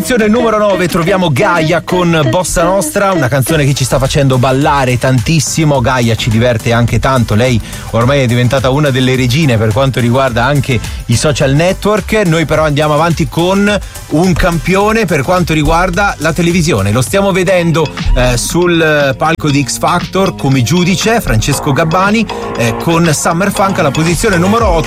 posizione numero 9 troviamo Gaia con Bossa Nostra, una canzone che ci sta facendo ballare tantissimo. Gaia ci diverte anche tanto, lei ormai è diventata una delle regine per quanto riguarda anche i social network. Noi però andiamo avanti con un campione per quanto riguarda la televisione. Lo stiamo vedendo sul palco di X Factor come giudice, Francesco Gabbani, con Summer Funk alla posizione numero 8.